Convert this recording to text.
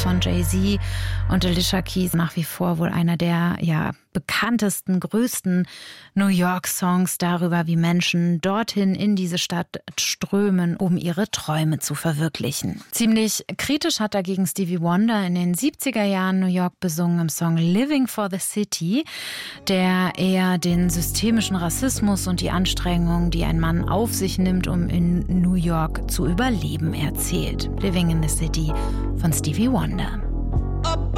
von Jay-Z und Alicia Keys nach wie vor wohl einer der bekanntesten, größten New York-Songs darüber, wie Menschen dorthin in diese Stadt strömen, um ihre Träume zu verwirklichen. Ziemlich kritisch hat dagegen Stevie Wonder in den 70er Jahren New York besungen im Song Living for the City, der eher den systemischen Rassismus und die Anstrengungen, die ein Mann auf sich nimmt, um in New York zu überleben, erzählt. Living in the City von Stevie Wonder.